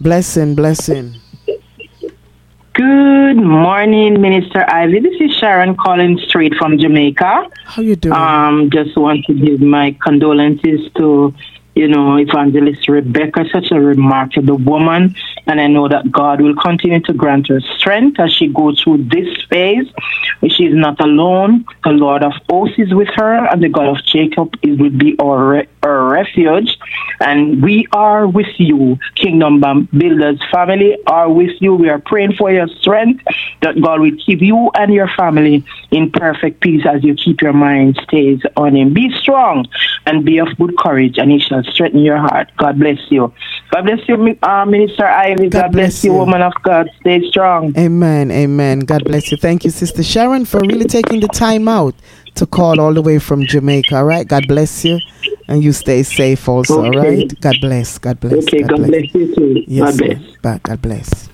Blessing, blessing. Good morning, Minister Ivy. This is Sharon calling straight from Jamaica. How you doing? Just want to give my condolences to, Evangelist Rebecca, such a remarkable woman. And I know that God will continue to grant her strength as she goes through this phase. She is not alone. The Lord of hosts is with her, and the God of Jacob will be our refuge. And we are with you. Kingdom Builders family are with you. We are praying for your strength, that God will keep you and your family in perfect peace as you keep your mind stays on Him. Be strong and be of good courage, and He shall strengthen your heart. God bless you. God bless you, Minister Ivy. God bless you, woman of God. Stay strong. Amen. Amen. God bless you. Thank you, Sister Sharon, for really taking the time out to call all the way from Jamaica. All right. God bless you. And you stay safe also. Okay. All right. God bless. God bless. Okay. God bless you too. Yes, God bless. God bless.